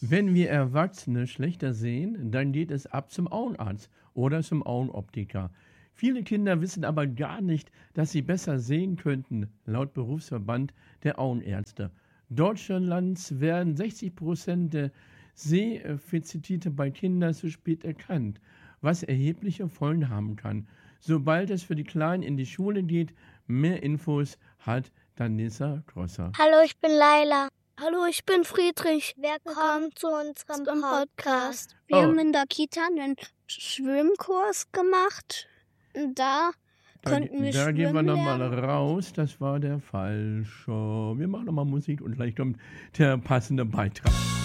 Wenn wir Erwachsene schlechter sehen, dann geht es ab zum Augenarzt oder zum Augenoptiker. Viele Kinder wissen aber gar nicht, dass sie besser sehen könnten, laut Berufsverband der Augenärzte. Deutschlands werden 60% der Sehfezitite bei Kindern zu spät erkannt, was erhebliche Folgen haben kann. Sobald es für die Kleinen in die Schule geht, mehr Infos hat Danissa Grosser. Hallo, ich bin Laila. Hallo, ich bin Friedrich. Willkommen zu unserem Podcast. Wir haben in der Kita einen Schwimmkurs gemacht. Da konnten wir Da schwimmen gehen wir nochmal lernen. raus, das war der falsche. Wir machen nochmal Musik und gleich kommt der passende Beitrag.